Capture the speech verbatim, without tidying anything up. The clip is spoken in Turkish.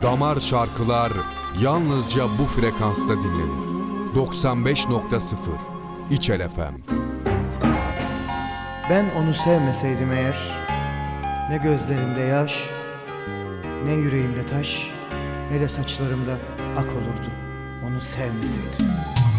Damar şarkılar yalnızca bu frekansta dinlenir. doksan beş nokta sıfır İçel F M. Ben onu sevmeseydim eğer, ne gözlerimde yaş, ne yüreğimde taş, ne de saçlarımda ak olurdu onu sevmeseydim.